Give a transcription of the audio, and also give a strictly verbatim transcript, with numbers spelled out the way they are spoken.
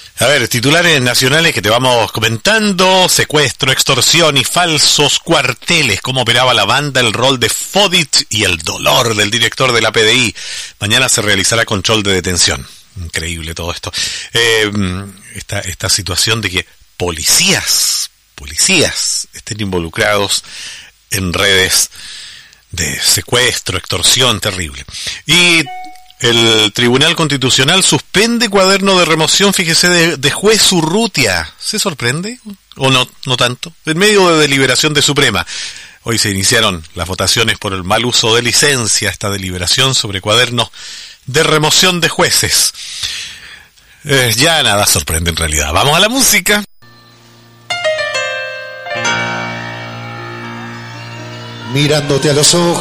A ver, titulares nacionales que te vamos comentando: secuestro, extorsión y falsos cuarteles. Cómo operaba la banda, el rol de Fodich y el dolor del director de la P D I. Mañana se realizará control de detención. Increíble todo esto. Eh, esta, esta situación de que policías, policías estén involucrados en redes de secuestro, extorsión, terrible. Y el Tribunal Constitucional suspende cuaderno de remoción, fíjese, de, de juez Urrutia. ¿Se sorprende? ¿O no, no tanto? En medio de deliberación de Suprema. Hoy se iniciaron las votaciones por el mal uso de licencia, esta deliberación sobre cuadernos de remoción de jueces. Eh, ya nada sorprende en realidad. Vamos a la música. Mirándote a los ojos.